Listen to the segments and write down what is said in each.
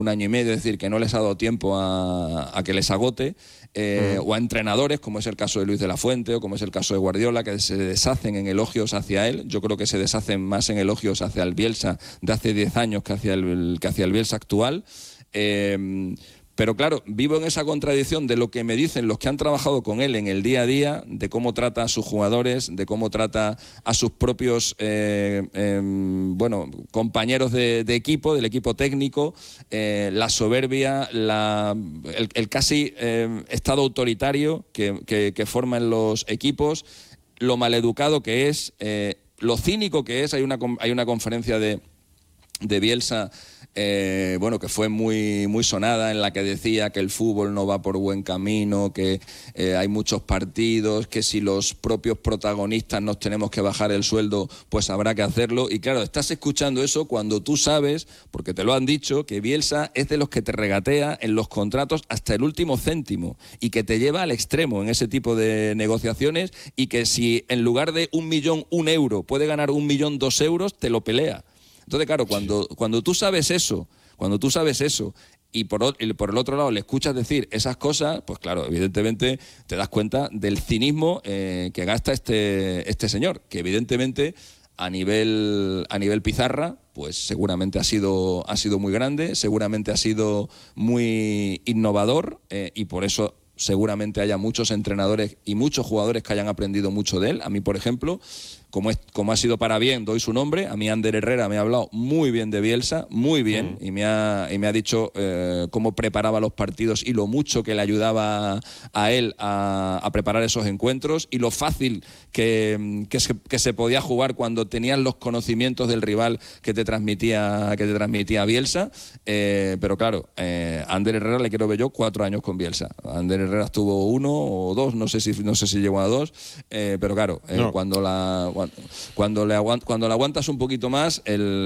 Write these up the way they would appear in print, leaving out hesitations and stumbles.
un año y medio, es decir, que no les ha dado tiempo a que les agote, o a entrenadores, como es el caso de Luis de la Fuente o como es el caso de Guardiola, que se deshacen en elogios hacia él. Yo creo que se deshacen más en elogios hacia el Bielsa de hace 10 años que hacia el Bielsa actual. Pero claro, vivo en esa contradicción de lo que me dicen los que han trabajado con él en el día a día, de cómo trata a sus jugadores, de cómo trata a sus propios compañeros de equipo, del equipo técnico, la soberbia, el casi estado autoritario que forma en los equipos, lo maleducado que es, lo cínico que es. Hay una conferencia de Bielsa que fue muy sonada, en la que decía que el fútbol no va por buen camino, que hay muchos partidos, que si los propios protagonistas nos tenemos que bajar el sueldo, pues habrá que hacerlo. Y claro, estás escuchando eso cuando tú sabes, porque te lo han dicho, que Bielsa es de los que te regatea en los contratos hasta el último céntimo y que te lleva al extremo en ese tipo de negociaciones, y que si en lugar de 1 millón, 1 euro, puede ganar 1 millón, 2 euros, te lo pelea. Entonces, claro, cuando tú sabes eso, y por el otro lado le escuchas decir esas cosas, pues claro, evidentemente te das cuenta del cinismo que gasta este señor, que evidentemente a nivel pizarra, pues seguramente ha sido muy grande, seguramente ha sido muy innovador, y por eso seguramente haya muchos entrenadores y muchos jugadores que hayan aprendido mucho de él. A mí, por ejemplo, como ha sido para bien, doy su nombre. A mí Ander Herrera me ha hablado muy bien de Bielsa, muy bien, y me ha dicho cómo preparaba los partidos y lo mucho que le ayudaba a él a preparar esos encuentros, y lo fácil que se podía jugar cuando tenías los conocimientos del rival que te transmitía Bielsa. Pero claro, a Ander Herrera le quiero ver yo 4 años con Bielsa. Ander Herrera estuvo 1 o 2, no sé si llegó a 2, pero claro, no. Cuando le aguantas un poquito más,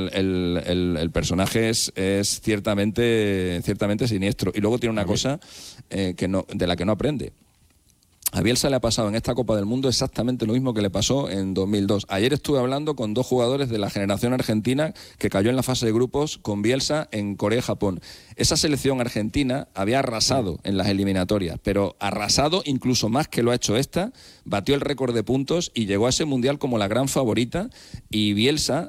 el personaje es ciertamente siniestro. Y luego tiene una cosa de la que no aprende. A Bielsa le ha pasado en esta Copa del Mundo exactamente lo mismo que le pasó en 2002. Ayer estuve hablando con 2 jugadores de la generación argentina que cayó en la fase de grupos con Bielsa en Corea y Japón. Esa selección argentina había arrasado en las eliminatorias, pero arrasado incluso más que lo ha hecho esta, batió el récord de puntos y llegó a ese mundial como la gran favorita. Y Bielsa,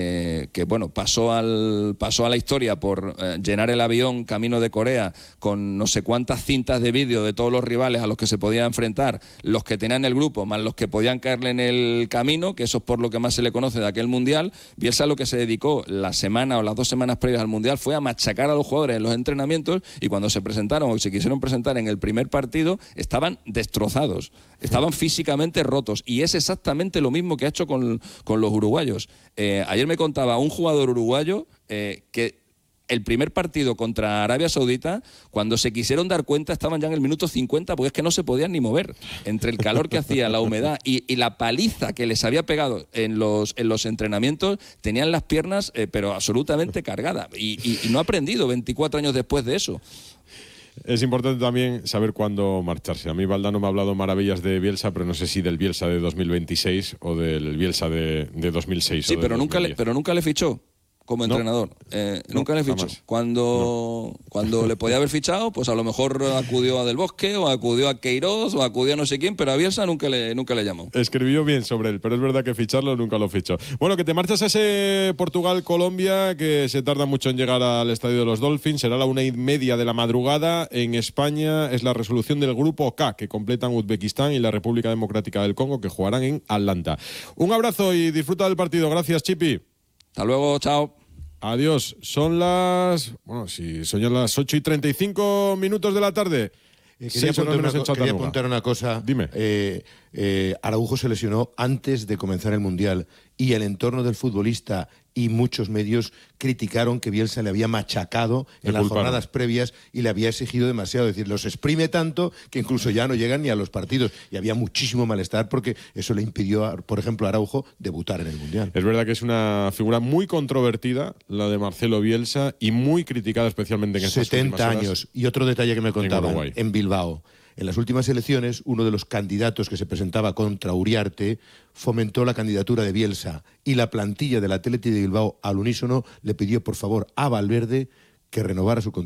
pasó a la historia por llenar el avión camino de Corea con no sé cuántas cintas de vídeo de todos los rivales a los que se podía enfrentar, los que tenían el grupo más los que podían caerle en el camino, que eso es por lo que más se le conoce de aquel mundial. Bielsa lo que se dedicó la semana o las 2 semanas previas al mundial fue a machacar a los jugadores en los entrenamientos, y cuando se presentaron o se quisieron presentar en el primer partido estaban destrozados, estaban físicamente rotos, y es exactamente lo mismo que ha hecho con los uruguayos. Ayer me contaba un jugador uruguayo que el primer partido contra Arabia Saudita, cuando se quisieron dar cuenta, estaban ya en el minuto 50, porque es que no se podían ni mover. Entre el calor que hacía, la humedad y la paliza que les había pegado en los entrenamientos, tenían las piernas pero absolutamente cargadas. Y no ha aprendido 24 años después de eso. Es importante también saber cuándo marcharse. A mí Valdano me ha hablado maravillas de Bielsa, pero no sé si del Bielsa de 2026 o del Bielsa de 2006. Sí, pero nunca le fichó como entrenador. Nunca le fichó. Cuando le podía haber fichado, pues a lo mejor acudió a Del Bosque, o acudió a Queiroz, o acudió a no sé quién, pero a Bielsa nunca le llamó. Escribió bien sobre él, pero es verdad que ficharlo nunca lo fichó. Bueno, que te marchas a ese Portugal-Colombia, que se tarda mucho en llegar al estadio de los Dolphins. Será a la 1:30 de la madrugada. En España es la resolución del grupo K, que completan Uzbekistán y la República Democrática del Congo, que jugarán en Atlanta. Un abrazo y disfruta del partido. Gracias, Chipi. Hasta luego, chao. Adiós. Son las 8:35 de la tarde. Quería apuntar una cosa. Dime. Araujo se lesionó antes de comenzar el Mundial, y el entorno del futbolista y muchos medios criticaron que Bielsa le había machacado en las jornadas previas y le había exigido demasiado. Es decir, los exprime tanto que incluso ya no llegan ni a los partidos. Y había muchísimo malestar porque eso le impidió, por ejemplo, a Araujo debutar en el Mundial. Es verdad que es una figura muy controvertida, la de Marcelo Bielsa, y muy criticada especialmente en estas 70 años. Y otro detalle que me contaban en Bilbao. En las últimas elecciones, uno de los candidatos que se presentaba contra Uriarte fomentó la candidatura de Bielsa, y la plantilla del Athletic de Bilbao al unísono le pidió por favor a Valverde que renovara su contrato.